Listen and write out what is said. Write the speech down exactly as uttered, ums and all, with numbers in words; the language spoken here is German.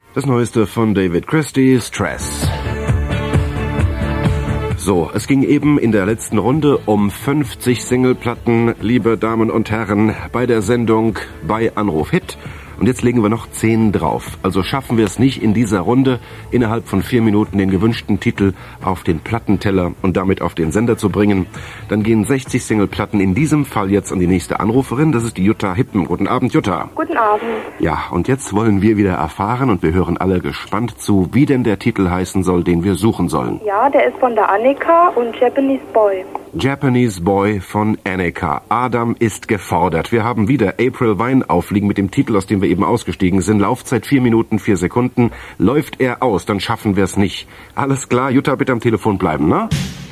Das Neueste von David Christie, Stress. So, es ging eben in der letzten Runde um fünfzig Singleplatten, liebe Damen und Herren, bei der Sendung bei Anruf Hit. Und jetzt legen wir noch zehn drauf. Also schaffen wir es nicht in dieser Runde, innerhalb von vier Minuten den gewünschten Titel auf den Plattenteller und damit auf den Sender zu bringen. Dann gehen sechzig Singleplatten in diesem Fall jetzt an die nächste Anruferin. Das ist die Jutta Hippen. Guten Abend, Jutta. Guten Abend. Ja, und jetzt wollen wir wieder erfahren und wir hören alle gespannt zu, wie denn der Titel heißen soll, den wir suchen sollen. Ja, der ist von der Annika und Japanese Boy. Japanese Boy von Annika. Adam ist gefordert. Wir haben wieder April Wine aufliegen mit dem Titel, aus dem wir eben ausgestiegen sind. Laufzeit vier Minuten, vier Sekunden. Läuft er aus, dann schaffen wir es nicht. Alles klar, Jutta, bitte am Telefon bleiben, ne?